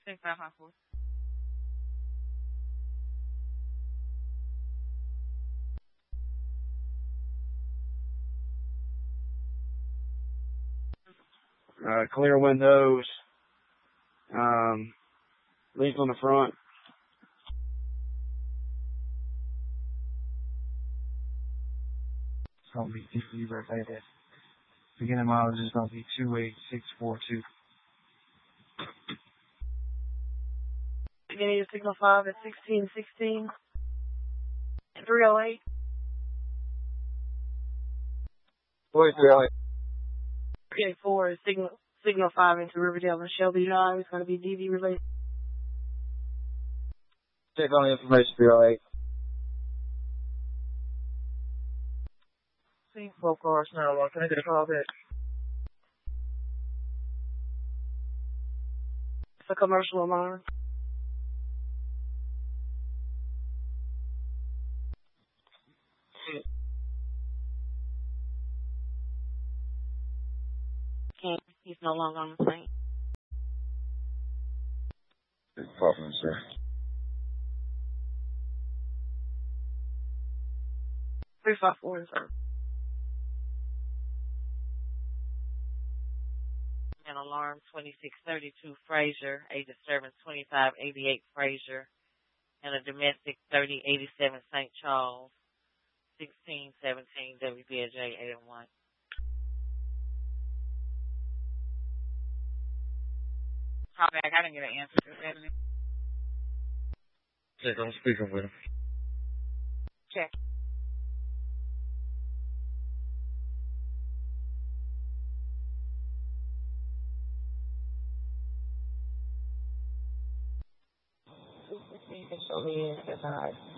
6554. Clear windows. Leaf on the front. It's going to be DV related. Beginning mileage is going to be 28642. Beginning of signal 5 at 1616. 308. 4308. 384 is signal 5 into Riverdale and Shelby Drive. It's going to be DV related. Check on the information, 308. See, 12 cars now. Can I get a call back? It's a commercial alarm. He's no longer on the plane. Good problem, sir. 354, sir. An alarm 2632 Fraser, a disturbance 2588 Fraser, and a domestic 3087 St. Charles, 1617 WBJ 801. Call back. I didn't get an answer. Check, I'm speaking with him. Check. Show me in. That's all right.